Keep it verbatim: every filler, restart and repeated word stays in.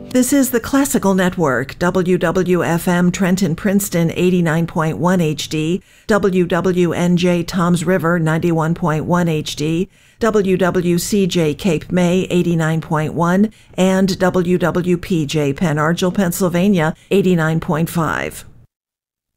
This is the Classical Network, W W F M Trenton Princeton eighty-nine point one H D, W W N J Toms River ninety-one point one H D, W W C J Cape May eighty-nine point one, and W W P J Pen Argyl, Pennsylvania eighty-nine point five.